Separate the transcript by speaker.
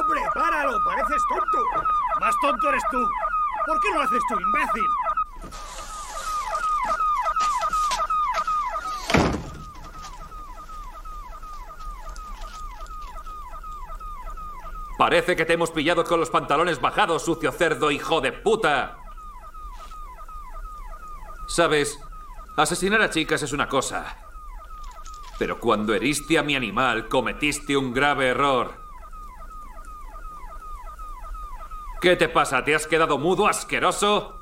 Speaker 1: ¡Hombre, páralo! ¡Pareces tonto! ¡Más tonto eres tú! ¿Por qué no lo haces tú, imbécil?
Speaker 2: Parece que te hemos pillado con los pantalones bajados, sucio cerdo, hijo de puta. ¿Sabes? Asesinar a chicas es una cosa. Pero cuando heriste a mi animal, cometiste un grave error. ¿Qué te pasa? ¿Te has quedado mudo, asqueroso?